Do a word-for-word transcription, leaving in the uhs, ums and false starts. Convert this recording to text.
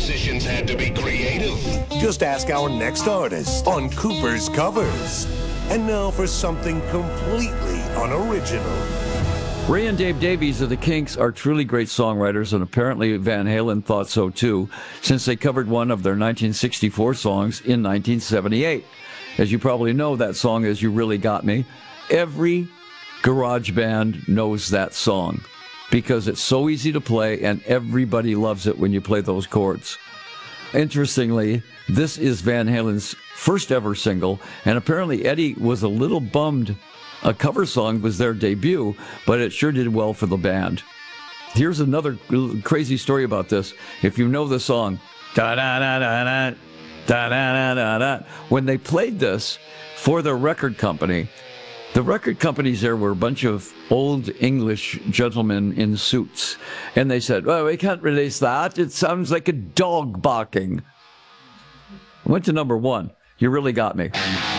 musicians had to be creative. Just ask our next artist on Cooper's Covers. And now for something completely unoriginal. Ray and Dave Davies of the Kinks are truly great songwriters, and apparently Van Halen thought so too, since they covered one of their nineteen sixty-four songs in nineteen seventy-eight. As you probably know, that song is You Really Got Me. Every garage band knows that song because it's so easy to play and everybody loves it when you play those chords. Interestingly, this is Van Halen's first ever single, and apparently Eddie was a little bummed a cover song was their debut, but it sure did well for the band. Here's another crazy story about this. If you know the song, da-da-da-da-da, da-da-da-da-da, when they played this for their record company, the record companies there were a bunch of old English gentlemen in suits, and they said, well, we can't release that. It sounds like a dog barking. Went to number one. You Really Got Me.